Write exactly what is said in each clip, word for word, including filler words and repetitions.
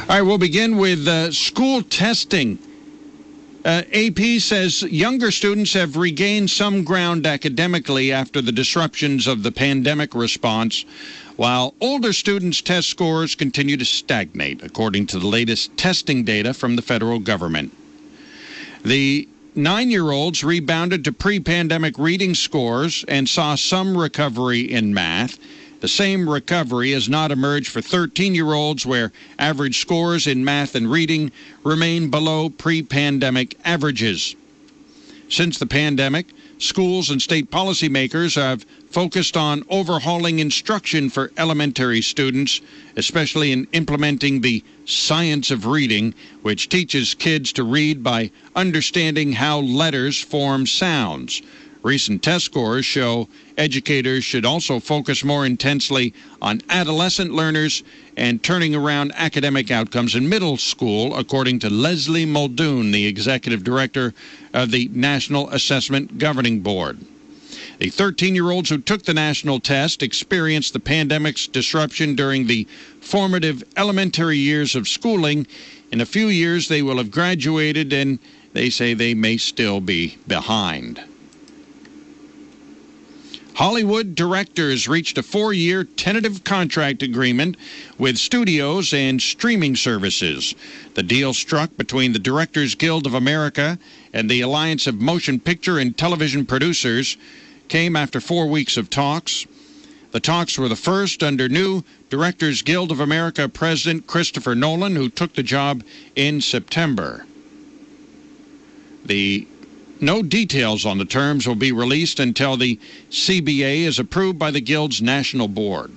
All right, we'll begin with uh, school testing. Uh, A P says younger students have regained some ground academically after the disruptions of the pandemic response, while older students' test scores continue to stagnate, according to the latest testing data from the federal government. The nine-year-olds rebounded to pre-pandemic reading scores and saw some recovery in math. The same recovery has not emerged for thirteen-year-olds, where average scores in math and reading remain below pre-pandemic averages. Since the pandemic, schools and state policymakers have focused on overhauling instruction for elementary students, especially in implementing the science of reading, which teaches kids to read by understanding how letters form sounds. Recent test scores show educators should also focus more intensely on adolescent learners and turning around academic outcomes in middle school, according to Leslie Muldoon, the executive director of the National Assessment Governing Board. The thirteen-year-olds who took the national test experienced the pandemic's disruption during the formative elementary years of schooling. In a few years, they will have graduated, and they say they may still be behind. Hollywood directors reached a four-year tentative contract agreement with studios and streaming services. The deal struck between the Directors Guild of America and the Alliance of Motion Picture and Television Producers came after four weeks of talks. The talks were the first under new Directors Guild of America President Christopher Nolan, who took the job in September. The No details on the terms will be released until the C B A is approved by the Guild's National Board.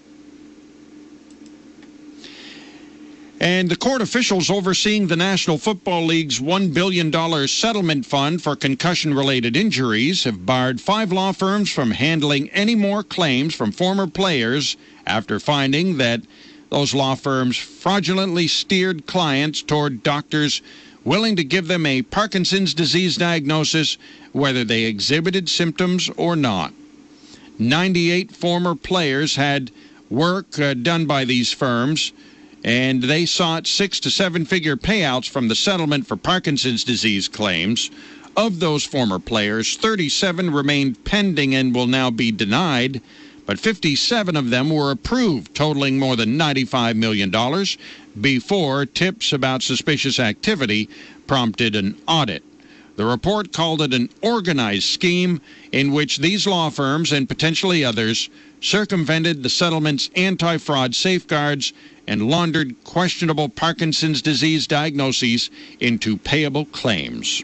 And the court officials overseeing the National Football League's one billion dollars settlement fund for concussion-related injuries have barred five law firms from handling any more claims from former players after finding that those law firms fraudulently steered clients toward doctors willing to give them a Parkinson's disease diagnosis, whether they exhibited symptoms or not. ninety-eight former players had work uh, done by these firms, and they sought six to seven figure payouts from the settlement for Parkinson's disease claims. Of those former players, thirty-seven remained pending and will now be denied, but fifty-seven of them were approved, totaling more than ninety-five million dollars, before tips about suspicious activity prompted an audit. The report called it an organized scheme in which these law firms and potentially others circumvented the settlement's anti-fraud safeguards and laundered questionable Parkinson's disease diagnoses into payable claims.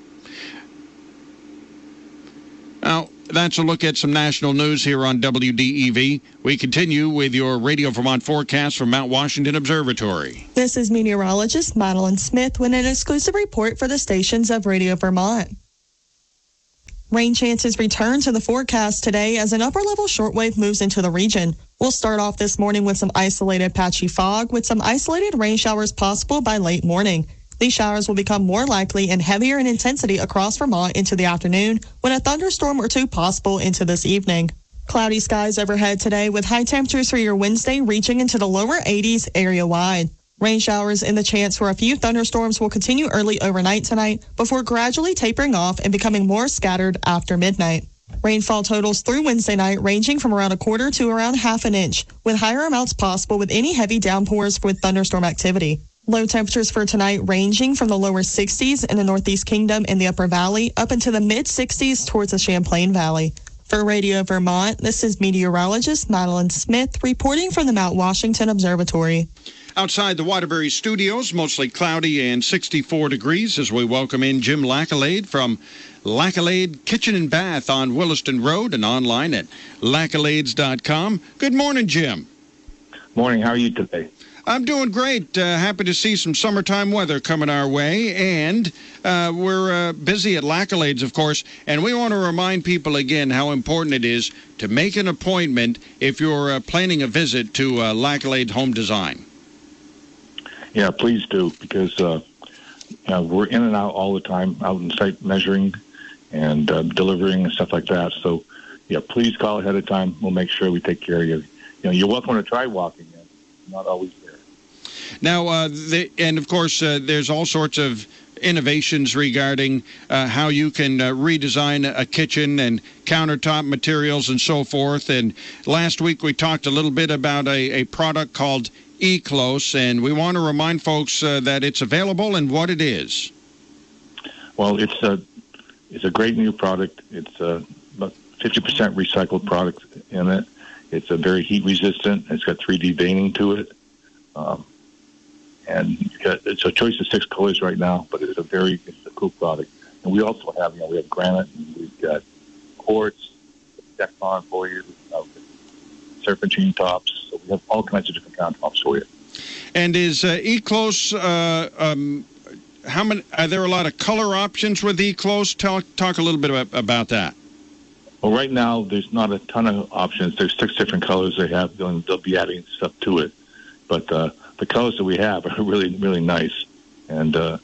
Now, that's a look at some national news here on W D E V. We continue with your Radio Vermont forecast from Mount Washington Observatory. This is meteorologist Madeline Smith with an exclusive report for the stations of Radio Vermont. Rain chances return to the forecast today as an upper-level shortwave moves into the region. We'll start off this morning with some isolated patchy fog, with some isolated rain showers possible by late morning. These showers will become more likely and heavier in intensity across Vermont into the afternoon, with a thunderstorm or two possible into this evening. Cloudy skies overhead today, with high temperatures for your Wednesday reaching into the lower eighties area-wide. Rain showers and the chance for a few thunderstorms will continue early overnight tonight before gradually tapering off and becoming more scattered after midnight. Rainfall totals through Wednesday night ranging from around a quarter to around half an inch, with higher amounts possible with any heavy downpours with thunderstorm activity. Low temperatures for tonight ranging from the lower sixties in the Northeast Kingdom and the Upper Valley up into the mid-sixties towards the Champlain Valley. For Radio Vermont, this is meteorologist Madeline Smith reporting from the Mount Washington Observatory. Outside the Waterbury studios, mostly cloudy and sixty-four degrees as we welcome in Jim Lackalade from Lackalade Kitchen and Bath on Williston Road and online at lackalades dot com. Good morning, Jim. Morning. How are you today? I'm doing great. Uh, happy to see some summertime weather coming our way, and uh, we're uh, busy at Lackalades, of course, and we want to remind people again how important it is to make an appointment if you're uh, planning a visit to uh, Lackalade Home Design. Yeah, please do, because uh, you know, we're in and out all the time, out in site measuring and uh, delivering and stuff like that. So, yeah, please call ahead of time. We'll make sure we take care of you. You know, you're welcome to try walking in. Not always there. Now, uh, the, and of course, uh, there's all sorts of innovations regarding uh, how you can uh, redesign a kitchen and countertop materials and so forth. And last week we talked a little bit about a, a product called E-Close, and we want to remind folks uh, that it's available and what it is. Well, it's a it's a great new product. It's a about fifty percent recycled product in it. It's a very heat resistant. It's got three D veining to it. Um, And you got, it's a choice of six colors right now, but it's a very it's a cool product. And we also have, you know, we have granite, and we've got quartz, Decon for you, uh, serpentine tops. So we have all kinds of different countertops for you. And is uh, E-Close, uh, um, how many, are there a lot of color options with E-Close? Talk, talk a little bit about, about that. Well, right now, there's not a ton of options. There's six different colors they have. They'll, they'll be adding stuff to it. But uh, the colors that we have are really, really nice. And uh,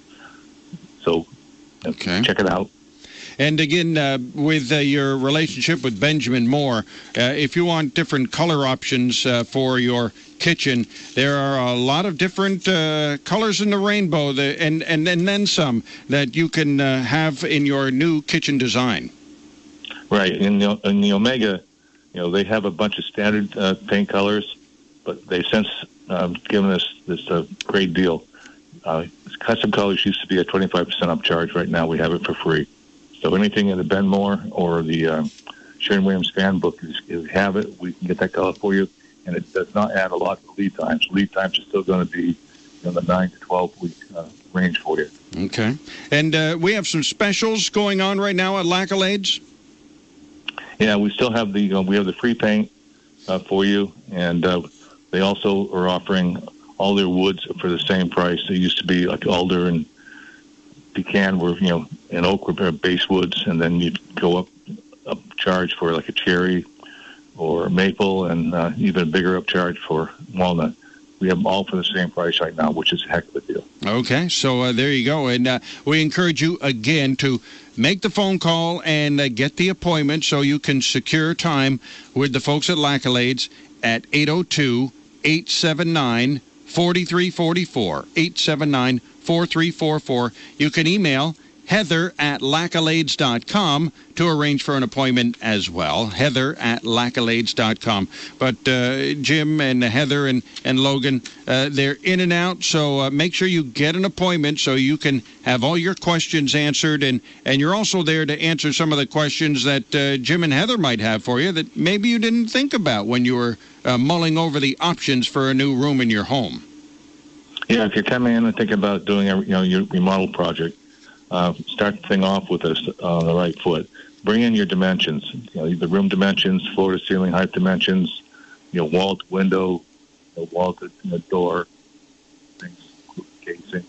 so okay. Check it out. And again, uh, with uh, your relationship with Benjamin Moore, uh, if you want different color options uh, for your kitchen, there are a lot of different uh, colors in the rainbow, that, and, and, and then some, that you can uh, have in your new kitchen design. Right. In the, in the Omega, you know, they have a bunch of standard uh, paint colors, but they've since um, given us this uh, great deal. Uh, custom colors used to be a twenty-five percent upcharge. Right now we have it for free. So anything in the Ben Moore or the uh, Sherwin-Williams fan book, if you have it, we can get that color for you. And it does not add a lot to lead times. Lead times are still going to be in the nine to twelve week uh, range for you. Okay. And uh, we have some specials going on right now at Lacolade's. Yeah, we still have the uh, we have the free paint uh, for you, and uh, they also are offering all their woods for the same price. It used to be like alder and pecan were, you know, and oak were base woods, and then you'd go up up charge for like a cherry or maple, and uh, even a bigger upcharge for walnut. We have them all for the same price right now, which is a heck of a deal. Okay, so uh, there you go. And uh, we encourage you, again, to make the phone call and uh, get the appointment so you can secure time with the folks at Lacolade's at eight oh two, eight seven nine, four three four four, eight seven nine, four three four four. You can email Heather at Lacalades dot com to arrange for an appointment as well. Heather at Lacalades dot com. But uh, Jim and Heather and, and Logan, uh, they're in and out, so uh, make sure you get an appointment so you can have all your questions answered. And, and you're also there to answer some of the questions that uh, Jim and Heather might have for you that maybe you didn't think about when you were uh, mulling over the options for a new room in your home. Yeah, if you're coming in and thinking about doing a, you know, your remodel project, Uh, start the thing off with us on the right foot. Bring in your dimensions, you know, the room dimensions, floor to ceiling height dimensions, you know, wall to window, you know, wall to you know, door, things, casing.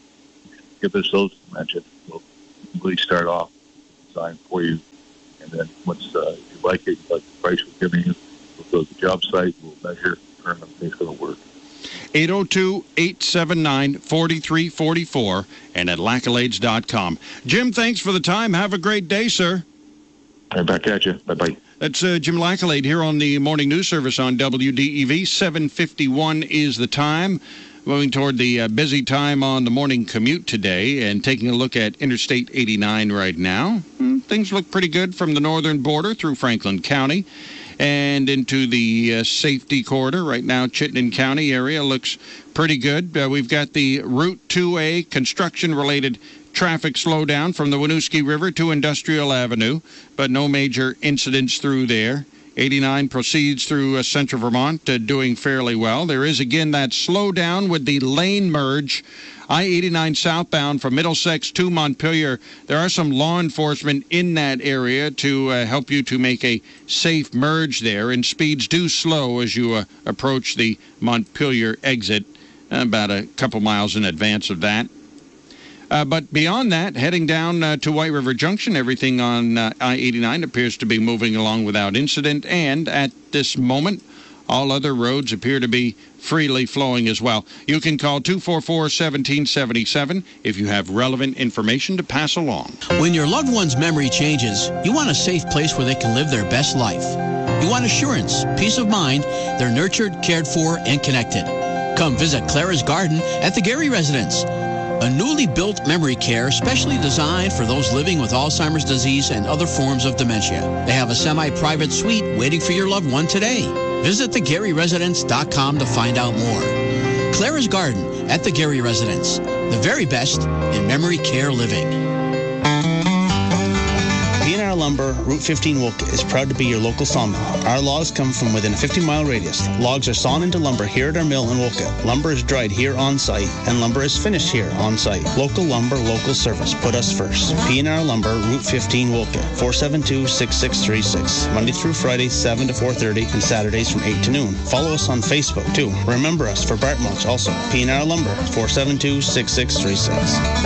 Give us those dimensions. We'll really start off design for you, and then once uh, if you like it, you like the price we're giving you, we'll go to the job site, we'll measure, determine if it's going to work. eight oh two, eight seven nine, four three four four and at Lacalades dot com. Jim, thanks for the time. Have a great day, sir. Right back at you. Bye-bye. That's uh, Jim Lacalade here on the Morning News Service on W D E V. seven fifty-one is the time. Moving toward the uh, busy time on the morning commute today and taking a look at Interstate eighty-nine right now. Hmm, things look pretty good from the northern border through Franklin County and into the uh, safety corridor. Right now, Chittenden County area looks pretty good. Uh, we've got the Route two A construction-related traffic slowdown from the Winooski River to Industrial Avenue, but no major incidents through there. eighty-nine proceeds through uh, central Vermont, uh, doing fairly well. There is, again, that slowdown with the lane merge. I eighty-nine southbound from Middlesex to Montpelier. There are some law enforcement in that area to uh, help you to make a safe merge there, and speeds do slow as you uh, approach the Montpelier exit, about a couple miles in advance of that. Uh, but beyond that, heading down uh, to White River Junction, everything on uh, I eighty-nine appears to be moving along without incident, and at this moment, all other roads appear to be freely flowing as well. You can call two four four, one seven seven seven if you have relevant information to pass along. When your loved one's memory changes, you want a safe place where they can live their best life. You want assurance, peace of mind, they're nurtured, cared for, and connected. Come visit Clara's Garden at the Gary Residence, a newly built memory care specially designed for those living with Alzheimer's disease and other forms of dementia. They have a semi-private suite waiting for your loved one today. Visit the gary residence dot com to find out more. Clara's Garden at the Gary Residence, the very best in memory care living. P and R Lumber, Route fifteen Wolcott is proud to be your local sawmill. Our logs come from within a fifty mile radius. Logs are sawn into lumber here at our mill in Wolcott. Lumber is dried here on site, and lumber is finished here on site. Local lumber, local service. Put us first. P and R Lumber, Route fifteen Wolcott, four seven two, six six three six. Monday through Friday, seven to four thirty, and Saturdays from eight to noon. Follow us on Facebook, too. Remember us for Bart Mulch also. P and R Lumber, four seven two, six six three six.